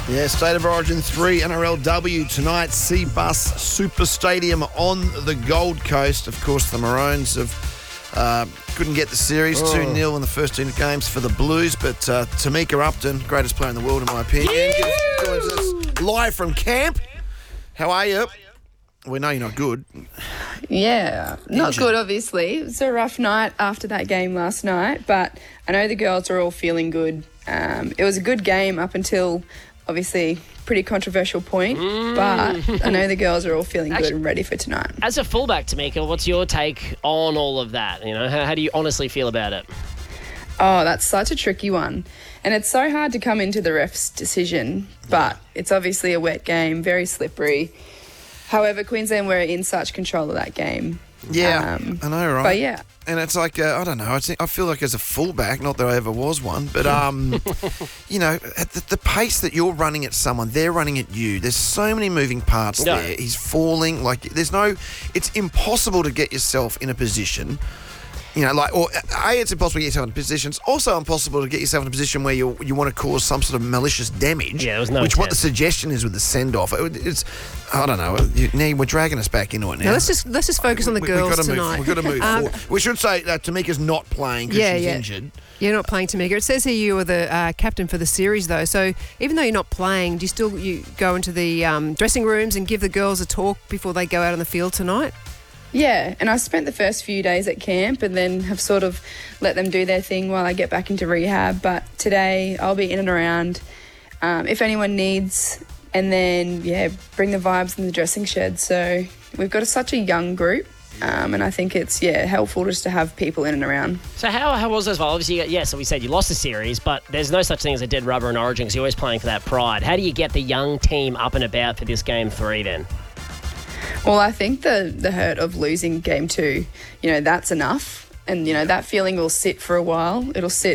Yeah, State of Origin 3 NRLW tonight, Cbus Super Stadium on the Gold Coast. Of course, the Maroons couldn't get the series, 2-0 in the first 2 games for the Blues, but Tamika Upton, greatest player in the world in my opinion, joins us live from camp. How are you? We know you're not good. Yeah, not good, obviously. It was a rough night after that game last night, but I know the girls are all feeling good. It was a good game up until, obviously, pretty controversial point, but I know the girls are all feeling good and ready for tonight. As a fullback, Tamika, what's your take on all of that? You know, how do you honestly feel about it? Oh, that's such a tricky one. And it's so hard to come into the ref's decision, but it's obviously a wet game, very slippery. However, Queensland were in such control of that game. Yeah, I know, right? But yeah. And it's like, I don't know, I feel like as a fullback, not that I ever was one, but, you know, at the pace that you're running at someone, they're running at you. There's so many moving parts there. He's falling. Like, it's impossible to get yourself in a position, you know, like, or it's impossible to get yourself in a position. It's also impossible to get yourself in a position where you want to cause some sort of malicious damage. Yeah, there was no Which intent. what the suggestion is with the send-off. It's, I don't know. We're dragging us back into it now. Now let's just focus on the girls tonight. We've got to move forward. We should say that Tamika's not playing because she's injured. You're not playing, Tamika. It says here you were the captain for the series, though. So even though you're not playing, do you go into the dressing rooms and give the girls a talk before they go out on the field tonight? Yeah, and I spent the first few days at camp and then have sort of let them do their thing while I get back into rehab. But today I'll be in and around if anyone needs, and then, bring the vibes in the dressing shed. So we've got such a young group, and I think it's, helpful just to have people in and around. So how was this? Well, obviously, so we said you lost the series, but there's no such thing as a dead rubber in Origin because you're always playing for that pride. How do you get the young team up and about for this Game 3 then? Well, I think the hurt of losing Game 2, that's enough. And, that feeling will sit for a while. It'll sit,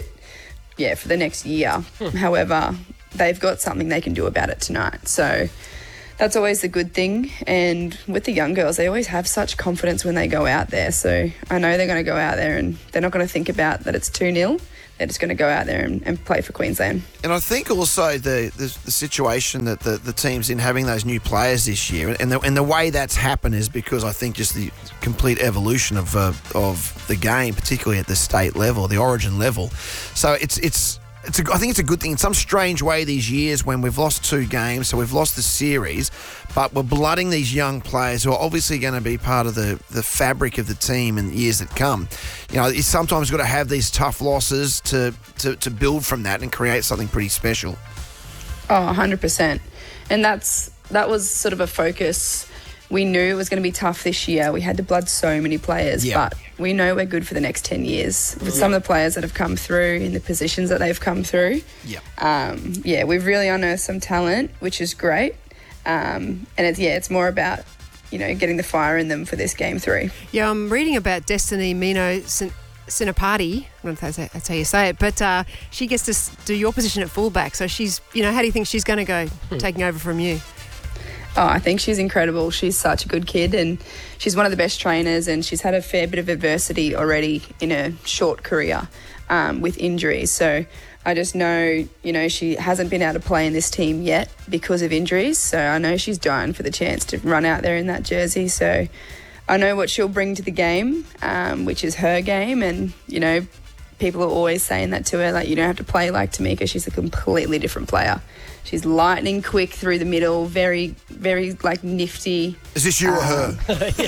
for the next year. However, they've got something they can do about it tonight. So that's always a good thing. And with the young girls, they always have such confidence when they go out there. So I know they're going to go out there and they're not going to think about that it's 2-0. They're just going to go out there and play for Queensland. And I think also the situation that the team's in having those new players this year, and the way that's happened is because I think just the complete evolution of the game, particularly at the state level, the Origin level. So I think it's a good thing. In some strange way these years when we've lost 2 games, so we've lost the series, but we're blooding these young players who are obviously going to be part of the fabric of the team in the years that come. It's sometimes got to have these tough losses to build from that and create something pretty special. Oh, 100%. And that was sort of a focus. We knew it was going to be tough this year. We had to blood so many players, but we know we're good for the next 10 years. With some of the players that have come through in the positions that they've come through, we've really unearthed some talent, which is great. And it's more about, getting the fire in them for this Game 3. Yeah, I'm reading about Destiny Mino Sinapati. I don't know if that's how you say it, but she gets to do your position at fullback. So she's, how do you think she's going to go taking over from you? Oh, I think she's incredible. She's such a good kid and she's one of the best trainers, and she's had a fair bit of adversity already in her short career with injuries. So I just know, she hasn't been able to play in this team yet because of injuries. So I know she's dying for the chance to run out there in that jersey. So I know what she'll bring to the game, which is her game. And, people are always saying that to her, like, you don't have to play like Tamika. She's a completely different player. She's lightning quick through the middle, very, very, nifty. Is this you or her?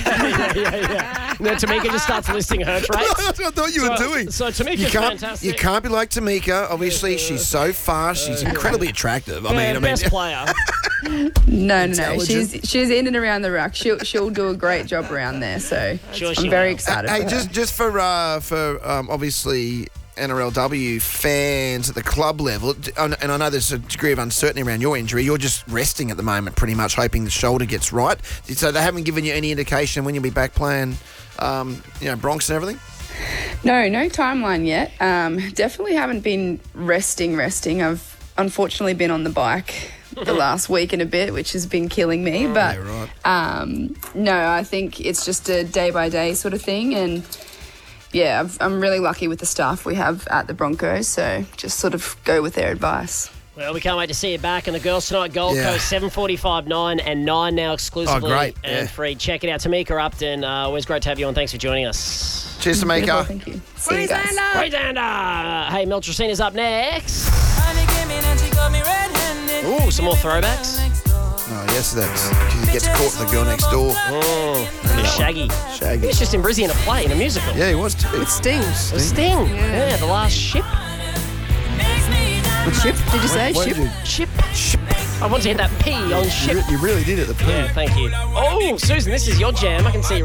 Yeah. And then Tamika just starts listing her traits. That's what I thought you were doing. So Tamika's fantastic. You can't be like Tamika. Obviously, she's so fast. She's incredibly attractive. Best player. No. She's in and around the ruck. She'll do a great job around there. So I'm very excited. Hey, for her. just for obviously NRLW fans at the club level, and I know there's a degree of uncertainty around your injury. You're just resting at the moment, pretty much hoping the shoulder gets right. So they haven't given you any indication when you'll be back playing, Bronx and everything? No timeline yet. Definitely haven't been resting. I've unfortunately been on the bike the last week and a bit, which has been killing me. But no, I think it's just a day-by-day sort of thing. And I'm really lucky with the staff we have at the Broncos, so just sort of go with their advice. Well, we can't wait to see you back. And the girls tonight, Gold Yeah. Coast, 7:45, 9 and 9 now exclusively. Oh, great. And Yeah. free. Check it out. Tamika Upton, always great to have you on. Thanks for joining us. Cheers, Beautiful, Tamika. thank you. See you guys. Queenslander! Hey, Mel Tracina's up next. Ooh, some more throwbacks. Oh, yes, that's because he gets caught with the girl next door. Shaggy. He Shaggy. was just in Brizzy in a play, in a musical. Yeah, he was too. With Sting. Sting. Yeah, The Last Ship. Ship? Did you say What ship? did you- Ship. I want to hit that P on ship. You really did it, the Yeah, thank you. Oh, Susan, this is your jam. I can see you